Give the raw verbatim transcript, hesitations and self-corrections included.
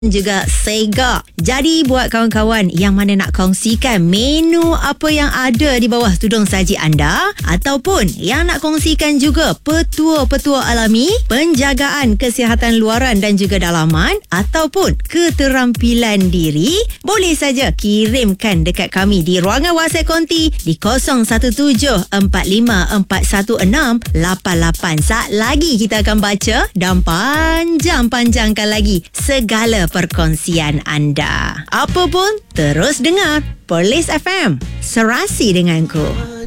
juga Sega. Jadi buat kawan-kawan yang mana nak kongsikan menu apa yang ada di bawah tudung saji anda, ataupun yang nak kongsikan juga petua-petua alami, penjagaan kesihatan luaran dan juga dalaman, ataupun keterampilan diri, boleh saja kirimkan dekat kami di ruangan WhatsApp Konti di kosong satu tujuh empat lima empat satu enam lapan lapan. Saat lagi kita akan baca dan panjang-panjangkan lagi segala perkongsian anda. Apa pun, terus dengar Perlis F M. Serasi denganku.